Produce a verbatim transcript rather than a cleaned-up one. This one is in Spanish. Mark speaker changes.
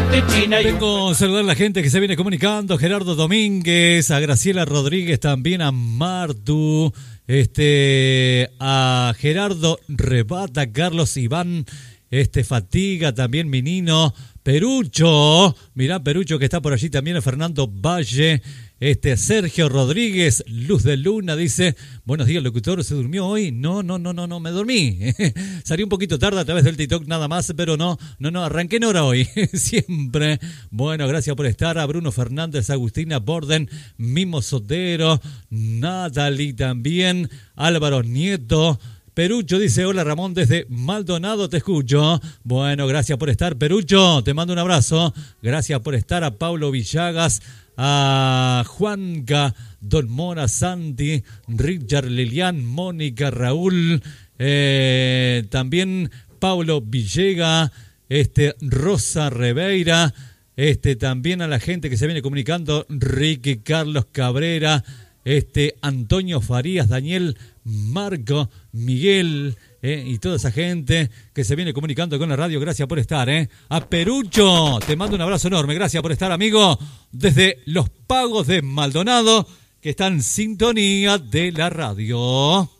Speaker 1: parte china.
Speaker 2: Vengo a saludar a la gente que se viene comunicando. Gerardo Domínguez, a Graciela Rodríguez, también a Martu, este, a Gerardo Rebata, Carlos Iván, este, Fatiga, también Minino, Perucho, mirá Perucho que está por allí también, a Fernando Valle, este, Sergio Rodríguez, Luz de Luna, dice, buenos días locutor, ¿se durmió hoy? No, no, no, no, no, me dormí, salí un poquito tarde a través del TikTok nada más, pero no, no, no, arranqué en hora hoy, siempre, bueno, gracias por estar, a Bruno Fernández, Agustina Borden, Mimo Sotero, Natalie también, Álvaro Nieto, Perucho dice, hola Ramón desde Maldonado, te escucho. Bueno, gracias por estar, Perucho, te mando un abrazo. Gracias por estar, a Pablo Villagas, a Juanca, Don Mora, Santi, Richard, Lilian, Mónica, Raúl, eh, también Pablo Villega, este, Rosa Reveira, este, también a la gente que se viene comunicando, Ricky, Carlos Cabrera, este, Antonio Farías, Daniel, Marco, Miguel, eh, y toda esa gente que se viene comunicando con la radio, gracias por estar, eh. A Perucho, te mando un abrazo enorme, gracias por estar, amigo, desde Los Pagos de Maldonado, que está en sintonía de la radio.